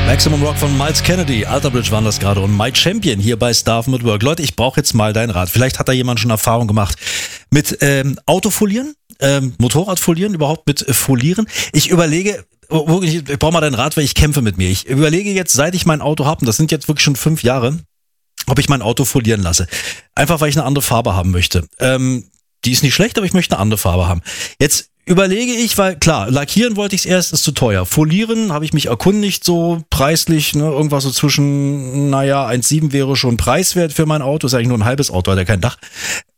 Maximum Rock von Miles Kennedy, Alter Bridge waren das gerade und My Champion hier bei Starven at Work. Leute, ich brauche jetzt mal deinen Rat. Vielleicht hat da jemand schon Erfahrung gemacht mit Autofolieren, Motorradfolieren, überhaupt mit Folieren. Ich überlege, ich brauche mal deinen Rat, weil ich kämpfe mit mir. Ich überlege jetzt, seit ich mein Auto habe, und das sind jetzt wirklich schon 5 Jahre, ob ich mein Auto folieren lasse. Einfach, weil ich eine andere Farbe haben möchte. Die ist nicht schlecht, aber ich möchte eine andere Farbe haben. Jetzt überlege ich, weil klar, lackieren wollte ich es erst, ist zu teuer. Folieren habe ich mich erkundigt, so preislich, ne, irgendwas so zwischen, 1,7 wäre schon preiswert für mein Auto. Ist eigentlich nur ein halbes Auto, hat ja kein Dach.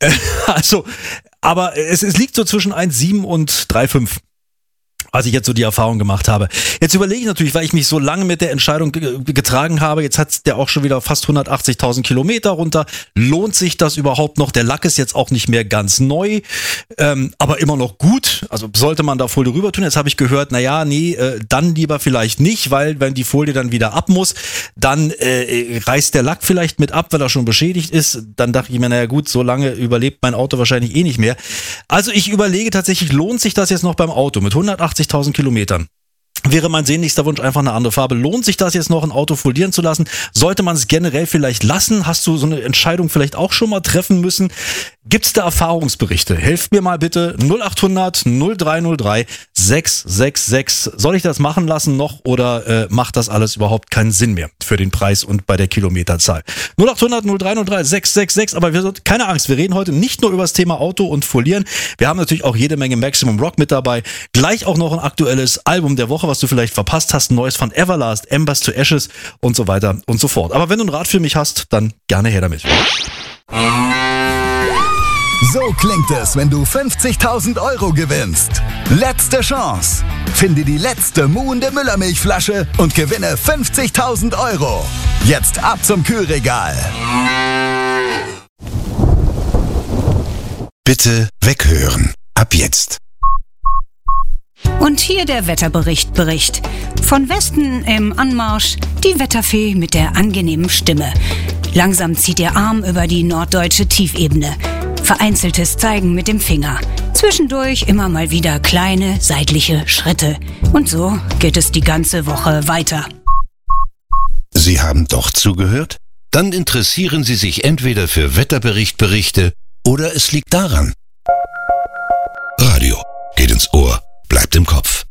Aber es liegt so zwischen 1,7 und 3,5. Als ich jetzt so die Erfahrung gemacht habe. Jetzt überlege ich natürlich, weil ich mich so lange mit der Entscheidung getragen habe, jetzt hat der auch schon wieder fast 180.000 Kilometer runter. Lohnt sich das überhaupt noch? Der Lack ist jetzt auch nicht mehr ganz neu, aber immer noch gut. Also sollte man da Folie rüber tun? Jetzt habe ich gehört, dann lieber vielleicht nicht, weil wenn die Folie dann wieder ab muss, dann reißt der Lack vielleicht mit ab, weil er schon beschädigt ist. Dann dachte ich mir, so lange überlebt mein Auto wahrscheinlich eh nicht mehr. Also ich überlege tatsächlich, lohnt sich das jetzt noch beim Auto mit 180.000 Kilometern? Wäre mein sehnlichster Wunsch einfach eine andere Farbe. Lohnt sich das jetzt noch, ein Auto folieren zu lassen? Sollte man es generell vielleicht lassen? Hast du so eine Entscheidung vielleicht auch schon mal treffen müssen? Gibt's da Erfahrungsberichte? Helft mir mal bitte. 0800 0303 666. Soll ich das machen lassen noch oder macht das alles überhaupt keinen Sinn mehr für den Preis und bei der Kilometerzahl? 0800 0303 666. Aber keine Angst, wir reden heute nicht nur über das Thema Auto und Folieren. Wir haben natürlich auch jede Menge Maximum Rock mit dabei. Gleich auch noch ein aktuelles Album der Woche, was du vielleicht verpasst hast. Ein neues von Everlast, Embers to Ashes und so weiter und so fort. Aber wenn du einen Rat für mich hast, dann gerne her damit. So klingt es, wenn du 50.000 Euro gewinnst. Letzte Chance. Finde die letzte muhende Müllermilchflasche und gewinne 50.000 Euro. Jetzt ab zum Kühlregal. Bitte weghören. Ab jetzt. Und hier der Wetterbericht. Von Westen im Anmarsch die Wetterfee mit der angenehmen Stimme. Langsam zieht ihr Arm über die norddeutsche Tiefebene. Vereinzeltes Zeigen mit dem Finger. Zwischendurch immer mal wieder kleine seitliche Schritte. Und so geht es die ganze Woche weiter. Sie haben doch zugehört? Dann interessieren Sie sich entweder für Wetterberichte oder es liegt daran. Radio geht ins Ohr, bleibt im Kopf.